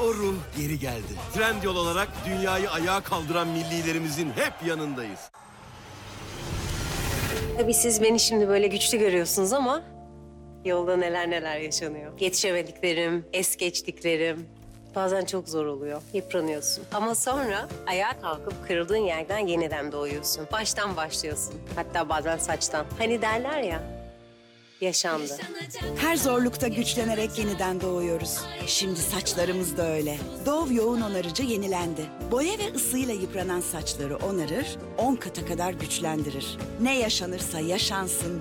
o ruh geri geldi. Trendyol olarak dünyayı ayağa kaldıran millilerimizin hep yanındayız. Tabii siz beni şimdi böyle güçlü görüyorsunuz ama yolda neler neler yaşanıyor. Yetişemediklerim, es geçtiklerim. Bazen çok zor oluyor. Yıpranıyorsun. Ama sonra ayağa kalkıp kırıldığın yerden yeniden doğuyorsun. Baştan başlıyorsun. Hatta bazen saçtan. Hani derler ya, yaşandı. Her zorlukta güçlenerek yeniden doğuyoruz. Şimdi saçlarımız da öyle. Dove yoğun onarıcı yenilendi. Boya ve ısıyla yıpranan saçları onarır, 10 kata kadar güçlendirir. Ne yaşanırsa yaşansın